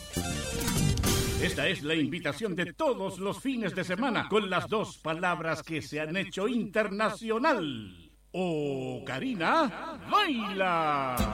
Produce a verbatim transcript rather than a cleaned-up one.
Esta es la invitación de todos los fines de semana con las dos palabras que se han hecho internacional. ¡Oh, Karina, baila!